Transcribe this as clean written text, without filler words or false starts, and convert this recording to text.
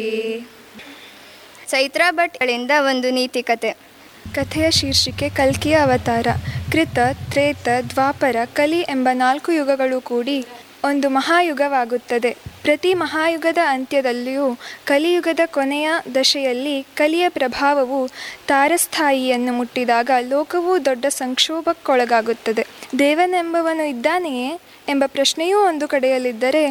ಚೈತ್ರಾ ಭಟ್ಗಳಿಂದ ಒಂದು ನೀತಿ ಕತೆ. ಕಥೆಯ ಶೀರ್ಷಿಕೆ ಕಲ್ಕಿಯ ಅವತಾರ. ಕೃತ, ತ್ರೇತ, ದ್ವಾಪರ, ಕಲಿ ಎಂಬ 4 ಯುಗಗಳು ಕೂಡಿ ಒಂದು ಮಹಾಯುಗವಾಗುತ್ತದೆ. ಪ್ರತಿ ಮಹಾಯುಗದ ಅಂತ್ಯದಲ್ಲಿಯೂ ಕಲಿಯುಗದ ಕೊನೆಯ ದಶೆಯಲ್ಲಿ ಕಲಿಯ ಪ್ರಭಾವವು ತಾರಸ್ಥಾಯಿಯನ್ನು ಮುಟ್ಟಿದಾಗ ಲೋಕವು ದೊಡ್ಡ ಸಂಕ್ಷೋಭಕ್ಕೊಳಗಾಗುತ್ತದೆ. ದೇವನೆಂಬವನು ಇದ್ದಾನೆಯೇ ಎಂಬ ಪ್ರಶ್ನೆಯೂ ಒಂದು ಕಡೆಯಲ್ಲಿದ್ದರೆ,